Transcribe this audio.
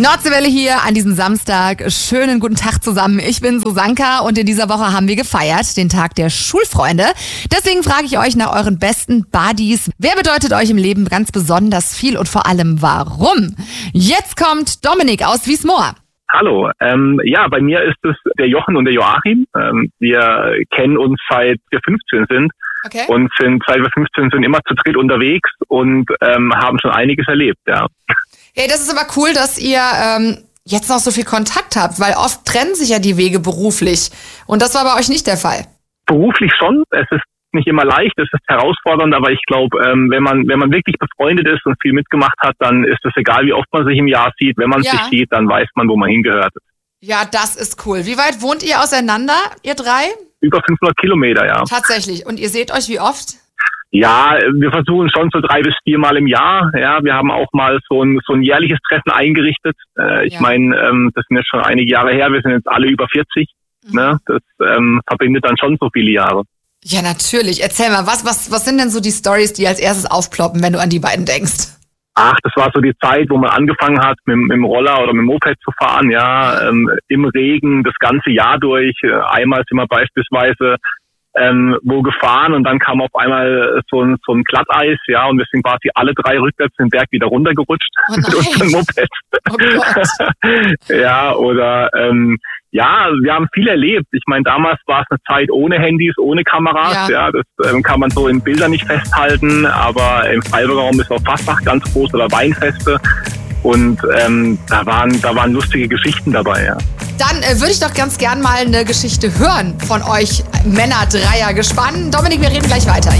Nordseewelle hier an diesem Samstag. Schönen guten Tag zusammen. Ich bin Susanka und in dieser Woche haben wir gefeiert, den Tag der Schulfreunde. Deswegen frage ich euch nach euren besten Buddies. Wer bedeutet euch im Leben ganz besonders viel und vor allem warum? Jetzt kommt Dominik aus Wiesmoor. Hallo, bei mir ist es der Jochen und der Joachim. Wir kennen uns seit wir 15 sind. Okay. Und seit wir 15 sind immer zu dritt unterwegs und haben schon einiges erlebt, ja. Hey, das ist aber cool, dass ihr jetzt noch so viel Kontakt habt, weil oft trennen sich ja die Wege beruflich. Und das war bei euch nicht der Fall. Beruflich schon. Es ist nicht immer leicht, es ist herausfordernd, aber ich glaube, wenn man wirklich befreundet ist und viel mitgemacht hat, dann ist es egal, wie oft man sich im Jahr sieht. Wenn man sich sieht, dann weiß man, wo man hingehört. Ja, das ist cool. Wie weit wohnt ihr auseinander, ihr drei? Über 500 Kilometer, ja. Tatsächlich. Und ihr seht euch wie oft? Ja, wir versuchen schon so 3 bis 4 Mal im Jahr. Ja, wir haben auch mal so ein jährliches Treffen eingerichtet. Ich meine, das sind jetzt schon einige Jahre her. Wir sind jetzt alle über 40. Ne? Das verbindet dann schon so viele Jahre. Ja, natürlich. Erzähl mal, was sind denn so die Stories, die als erstes aufploppen, wenn du an die beiden denkst? Ach, das war so die Zeit, wo man angefangen hat, mit dem Roller oder mit dem Moped zu fahren. Ja, im Regen das ganze Jahr durch. Einmal sind wir beispielsweise wo gefahren und dann kam auf einmal so ein Glatteis, ja, und wir sind quasi alle 3 rückwärts den Berg wieder runtergerutscht mit unserem Moped. Oh Gott. Ja, oder wir haben viel erlebt. Ich meine, damals war es eine Zeit ohne Handys, ohne Kameras, das kann man so in Bildern nicht festhalten, aber im Freiburger Raum ist auch Fastnacht ganz groß oder Weinfeste und da waren lustige Geschichten dabei, ja. Dann würde ich doch ganz gern mal eine Geschichte hören von euch Männer-Dreier gespannt. Dominik, wir reden gleich weiter.